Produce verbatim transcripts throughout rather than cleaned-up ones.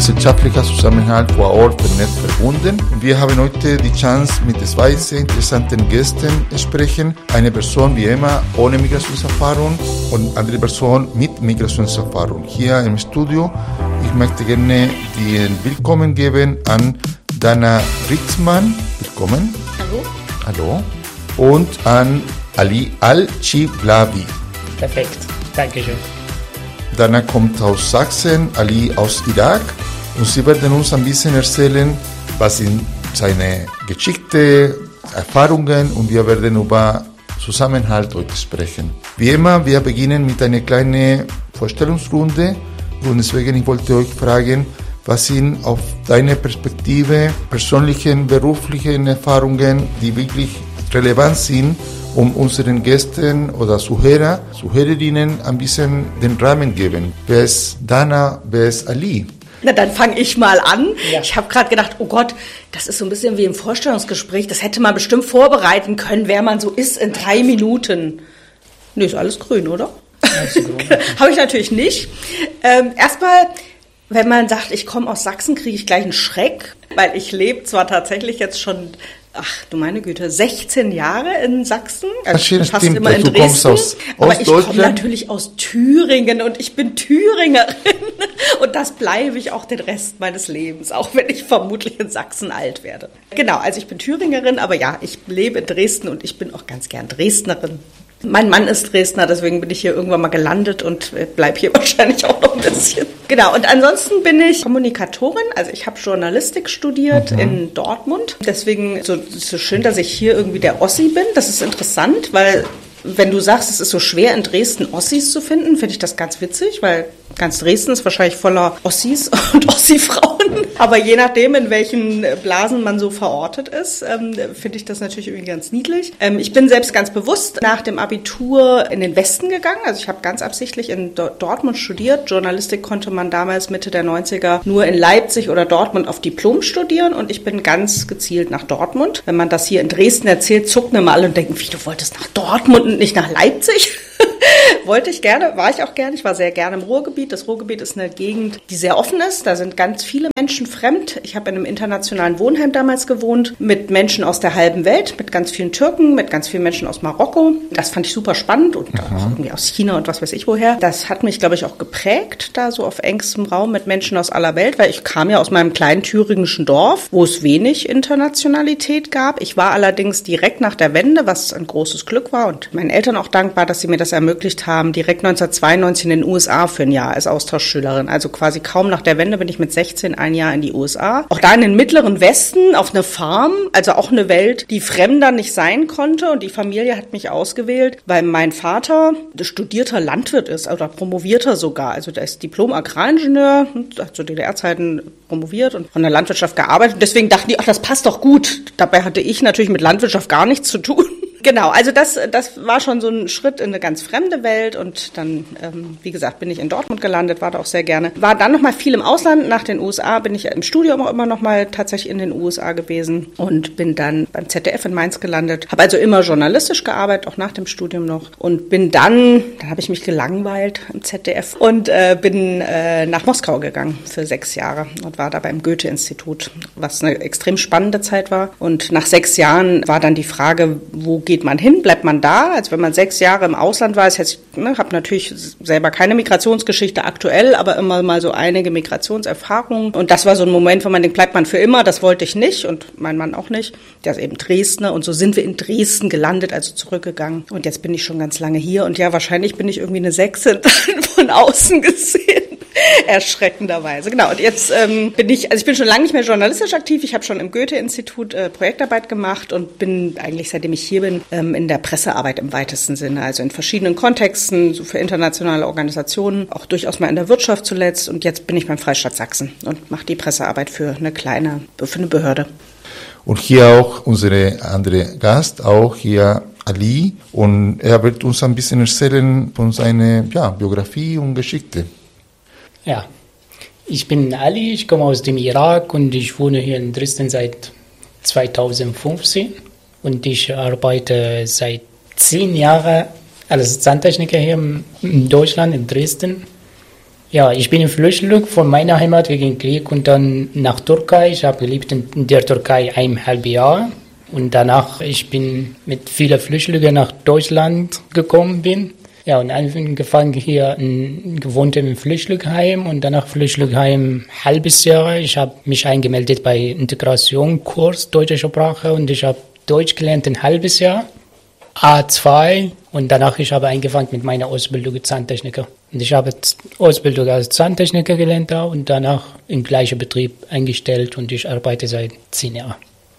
gesellschaftlicher Zusammenhalt vor Ort vernetzt verbunden. Und wir haben heute die Chance, mit zwei sehr interessanten Gästen zu sprechen. Eine Person wie Emma ohne Migrationserfahrung und andere Person mit Migrationserfahrung. Hier im Studio, ich möchte gerne den Willkommen geben an Dana Ritzmann. Willkommen. Hallo. Hallo. Und an Ali Al-Chivlavi. Perfekt, Dankeschön. Dana kommt aus Sachsen, Ali aus Irak und sie werden uns ein bisschen erzählen, was sind seine Geschichte, Erfahrungen und wir werden über Zusammenhalt heute sprechen. Wie immer, wir beginnen mit einer kleinen Vorstellungsrunde und deswegen ich wollte euch fragen, was sind auf deine Perspektive persönlichen, beruflichen Erfahrungen, die wirklich relevant sind, um unseren Gästen oder Zuhörer, Zuhörerinnen ein bisschen den Rahmen geben. Wer ist Dana, wer ist Ali? Na, dann fange ich mal an. Ja. Ich habe gerade gedacht, oh Gott, das ist so ein bisschen wie im Vorstellungsgespräch. Das hätte man bestimmt vorbereiten können, wer man so ist in drei Minuten. Nee, ist alles grün, oder? Habe ich natürlich nicht. Ähm, erstmal, wenn man sagt, ich komme aus Sachsen, kriege ich gleich einen Schreck, weil ich lebe zwar tatsächlich jetzt schon... Ach, du meine Güte, sechzehn Jahre in Sachsen, also das fast stimmt, immer in du Dresden, kommst aus aber ich komme natürlich aus Thüringen und ich bin Thüringerin und das bleibe ich auch den Rest meines Lebens, auch wenn ich vermutlich in Sachsen alt werde. Genau, also ich bin Thüringerin, aber ja, ich lebe in Dresden und ich bin auch ganz gern Dresdnerin. Mein Mann ist Dresdner, deswegen bin ich hier irgendwann mal gelandet und bleibe hier wahrscheinlich auch noch ein bisschen. Genau, und ansonsten bin ich Kommunikatorin, also ich habe Journalistik studiert mhm. in Dortmund. Deswegen so, ist es so schön, dass ich hier irgendwie der Ossi bin. Das ist interessant, weil wenn du sagst, es ist so schwer in Dresden Ossis zu finden, finde ich das ganz witzig, weil ganz Dresden ist wahrscheinlich voller Ossis und Ossi-Frauen. Aber je nachdem, in welchen Blasen man so verortet ist, ähm, finde ich das natürlich irgendwie ganz niedlich. Ähm, ich bin selbst ganz bewusst nach dem Abitur in den Westen gegangen. Also ich habe ganz absichtlich in Do- Dortmund studiert. Journalistik konnte man damals Mitte der neunziger nur in Leipzig oder Dortmund auf Diplom studieren. Und ich bin ganz gezielt nach Dortmund. Wenn man das hier in Dresden erzählt, zucken immer alle und denken, wie, du wolltest nach Dortmund und nicht nach Leipzig? Wollte ich gerne, war ich auch gerne. Ich war sehr gerne im Ruhrgebiet. Das Ruhrgebiet ist eine Gegend, die sehr offen ist. Da sind ganz viele Menschen fremd. Ich habe in einem internationalen Wohnheim damals gewohnt, mit Menschen aus der halben Welt, mit ganz vielen Türken, mit ganz vielen Menschen aus Marokko. Das fand ich super spannend und auch irgendwie aus China und was weiß ich woher. Das hat mich, glaube ich, auch geprägt, da so auf engstem Raum mit Menschen aus aller Welt, weil ich kam ja aus meinem kleinen thüringischen Dorf, wo es wenig Internationalität gab. Ich war allerdings direkt nach der Wende, was ein großes Glück war und meinen Eltern auch dankbar, dass sie mir das ermöglicht haben, direkt neunzehnhundertzweiundneunzig in den U S A für ein Jahr als Austauschschülerin. Also quasi kaum nach der Wende bin ich mit sechzehn ein Jahr in die U S A. Auch da in den mittleren Westen auf eine Farm, also auch eine Welt, die fremder nicht sein konnte. Und die Familie hat mich ausgewählt, weil mein Vater studierter Landwirt ist oder promovierter sogar. Also der ist Diplom-Agraringenieur, hat zu D D R-Zeiten promoviert und von der Landwirtschaft gearbeitet. Und deswegen dachten die, ach, das passt doch gut. Dabei hatte ich natürlich mit Landwirtschaft gar nichts zu tun. Genau, also das, das war schon so ein Schritt in eine ganz fremde Welt und dann, ähm, wie gesagt, bin ich in Dortmund gelandet, war da auch sehr gerne. War dann noch mal viel im Ausland, nach den U S A bin ich im Studium auch immer noch mal tatsächlich in den U S A gewesen und bin dann beim Z D F in Mainz gelandet. Habe also immer journalistisch gearbeitet, auch nach dem Studium noch und bin dann, dann habe ich mich gelangweilt im Z D F und äh, bin äh, nach Moskau gegangen für sechs Jahre und war da beim Goethe-Institut, was eine extrem spannende Zeit war. Und nach sechs Jahren war dann die Frage, wo geht geht man hin? Bleibt man da? Also wenn man sechs Jahre im Ausland war, ich ne, habe natürlich selber keine Migrationsgeschichte aktuell, aber immer mal so einige Migrationserfahrungen. Und das war so ein Moment, wo man denkt, bleibt man für immer? Das wollte ich nicht und mein Mann auch nicht. Der ist eben Dresdner und so sind wir in Dresden gelandet, also zurückgegangen. Und jetzt bin ich schon ganz lange hier und ja, wahrscheinlich bin ich irgendwie eine Sechse von außen gesehen. Erschreckenderweise. Genau, und jetzt ähm, bin ich, also ich bin schon lange nicht mehr journalistisch aktiv. Ich habe schon im Goethe-Institut äh, Projektarbeit gemacht und bin eigentlich, seitdem ich hier bin, ähm, in der Pressearbeit im weitesten Sinne. Also in verschiedenen Kontexten, so für internationale Organisationen, auch durchaus mal in der Wirtschaft zuletzt. Und jetzt bin ich beim Freistaat Sachsen und mache die Pressearbeit für eine kleine, für eine Behörde. Und hier auch unsere andere Gast, auch hier Ali. Und er wird uns ein bisschen erzählen von seiner ja, Biografie und Geschichte. Ja, ich bin Ali, ich komme aus dem Irak und ich wohne hier in Dresden seit zweitausendfünfzehn und ich arbeite seit zehn Jahren als Zahntechniker hier in Deutschland, in Dresden. Ja, ich bin ein Flüchtling von meiner Heimat wegen Krieg und dann nach Türkei. Ich habe gelebt in der Türkei eineinhalb Jahre und danach ich bin mit vielen Flüchtlingen nach Deutschland gekommen bin. Ja, und angefangen hier in, gewohnt im Flüchtlingsheim und danach Flüchtlingsheim ein halbes Jahr. Ich habe mich eingemeldet bei Integrationskurs Deutsche Sprache und ich habe Deutsch gelernt ein halbes Jahr, A zwei, und danach ich habe angefangen mit meiner Ausbildung als Zahntechniker. Und ich habe Ausbildung als Zahntechniker gelernt und danach im gleichen Betrieb eingestellt und ich arbeite seit zehn Jahren.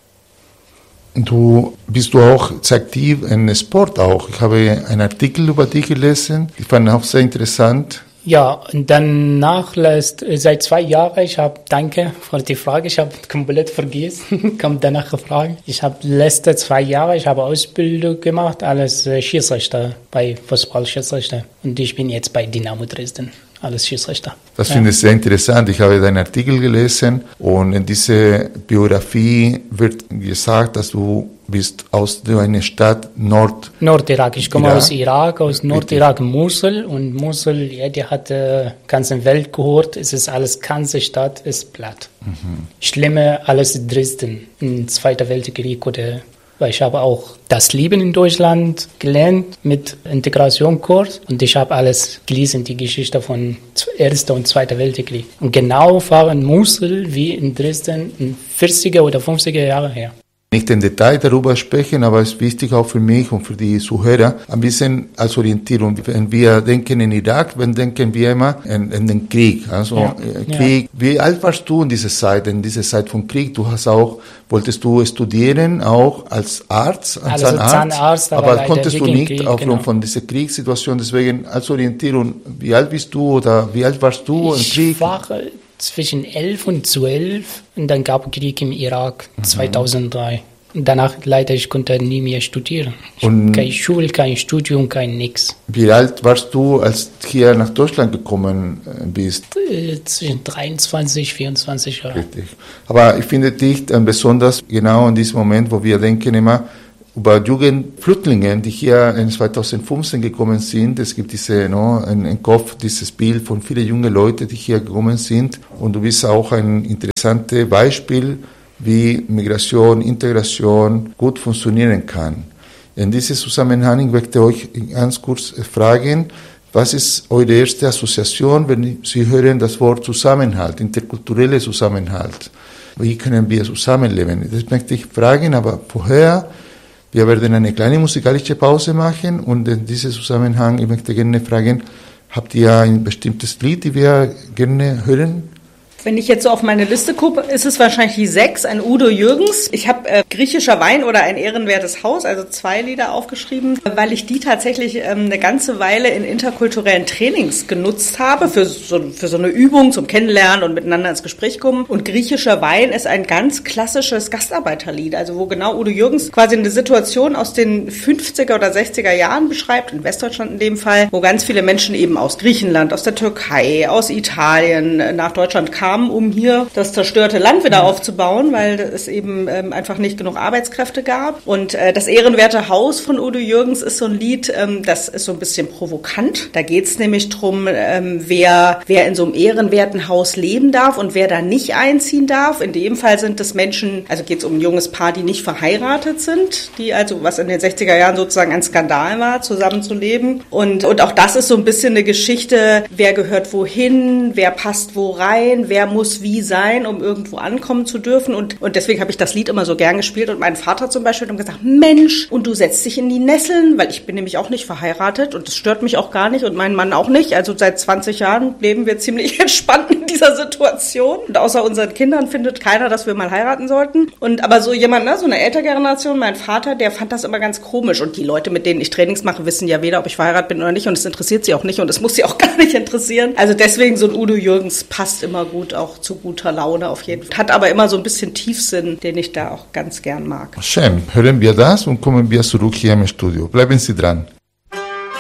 Du bist du auch sehr aktiv in Sport auch. Ich habe einen Artikel über dich gelesen, ich fand auch sehr interessant. Ja, und danach lässt, seit zwei Jahren, ich habe, danke für die Frage, ich habe komplett vergessen, kommt danach gefragt. Ich habe letzte zwei Jahre, ich habe Ausbildung gemacht als Schiedsrichter, bei Fußball-Schiedsrichter. Und ich bin jetzt bei Dynamo Dresden als Schiedsrichter. Das ja. finde ich sehr interessant. Ich habe deinen Artikel gelesen und in dieser Biografie wird gesagt, dass du bist aus einer Stadt Nord... Nordirak. Ich komme Irak. aus Irak, aus Nordirak, Mosul. Und Mosul, ja, die hat die äh, ganze Welt gehört. Es ist alles, ganze Stadt ist platt. Mhm. Schlimme alles Dresden im Zweiten Weltkrieg oder... Weil ich habe auch das Leben in Deutschland gelernt mit Integrationskurs und ich habe alles gelesen, die Geschichte von Erster und Zweiter Weltkrieg. Und genau war in Mosul wie in Dresden in vierziger oder fünfziger Jahre her. Nicht im Detail darüber sprechen, aber es ist wichtig auch für mich und für die Zuhörer ein bisschen als Orientierung. Wenn wir denken in Irak, dann denken wir immer in, in den Krieg. Also ja, Krieg. Ja. Wie alt warst du in dieser Zeit, in dieser Zeit vom Krieg? Du hast auch, wolltest du studieren, auch als Arzt, als also Zahnarzt, Zahnarzt, aber, aber konntest du nicht Krieg, aufgrund genau. von dieser Kriegssituation. Deswegen als Orientierung, wie alt bist du oder wie alt warst du ich im Krieg? War zwischen elf und zwölf und dann gab es Krieg im Irak mhm. zweitausenddrei. Und danach leider, ich konnte nie mehr studieren. Und keine Schule, kein Studium, kein nix. Wie alt warst du, als du hier nach Deutschland gekommen bist? Zwischen dreiundzwanzig, vierundzwanzig Jahre. Richtig. Aber ich finde dich besonders genau in diesem Moment, wo wir denken immer über Jugendflüchtlinge, die hier in zweitausendfünfzehn gekommen sind. Es gibt diese, no, im Kopf dieses Bild von vielen jungen Leuten, die hier gekommen sind. Und du bist auch ein interessantes Beispiel, wie Migration, Integration gut funktionieren kann. In diesem Zusammenhang möchte ich euch ganz kurz fragen, was ist eure erste Assoziation, wenn Sie hören das Wort Zusammenhalt, interkulturelle Zusammenhalt? Wie können wir zusammenleben? Das möchte ich fragen, aber vorher, wir werden eine kleine musikalische Pause machen und in diesem Zusammenhang, ich möchte gerne fragen, habt ihr ein bestimmtes Lied, das wir gerne hören? Wenn ich jetzt so auf meine Liste gucke, ist es wahrscheinlich die sechs, ein Udo Jürgens. Ich habe äh, Griechischer Wein oder Ein ehrenwertes Haus, also zwei Lieder aufgeschrieben, weil ich die tatsächlich ähm, eine ganze Weile in interkulturellen Trainings genutzt habe, für so, für so eine Übung zum Kennenlernen und miteinander ins Gespräch kommen. Und Griechischer Wein ist ein ganz klassisches Gastarbeiterlied, also wo genau Udo Jürgens quasi eine Situation aus den fünfziger oder sechziger Jahren beschreibt, in Westdeutschland in dem Fall, wo ganz viele Menschen eben aus Griechenland, aus der Türkei, aus Italien nach Deutschland kamen, um hier das zerstörte Land wieder aufzubauen, weil es eben ähm, einfach nicht genug Arbeitskräfte gab. Und äh, das ehrenwerte Haus von Udo Jürgens ist so ein Lied, ähm, das ist so ein bisschen provokant. Da geht es nämlich drum, ähm, wer, wer in so einem ehrenwerten Haus leben darf und wer da nicht einziehen darf. In dem Fall sind das Menschen, also geht es um ein junges Paar, die nicht verheiratet sind, die also, was in den sechziger Jahren sozusagen ein Skandal war, zusammenzuleben. Und, und auch das ist so ein bisschen eine Geschichte, wer gehört wohin, wer passt wo rein, wer muss wie sein, um irgendwo ankommen zu dürfen. Und, und deswegen habe ich das Lied immer so gern gespielt. Und mein Vater zum Beispiel hat gesagt, Mensch, und du setzt dich in die Nesseln, weil ich bin nämlich auch nicht verheiratet und das stört mich auch gar nicht und mein Mann auch nicht. Also seit zwanzig Jahren leben wir ziemlich entspannt in dieser Situation. Und außer unseren Kindern findet keiner, dass wir mal heiraten sollten. Und aber so jemand, ne, so eine ältere Generation, mein Vater, der fand das immer ganz komisch. Und die Leute, mit denen ich Trainings mache, wissen ja weder, ob ich verheiratet bin oder nicht. Und es interessiert sie auch nicht und es muss sie auch gar nicht interessieren. Also deswegen so ein Udo Jürgens passt immer gut auch zu guter Laune auf jeden Fall. Hat aber immer so ein bisschen Tiefsinn, den ich da auch ganz gern mag. Schön. Hören wir das und kommen wir zurück hier im Studio. Bleiben Sie dran.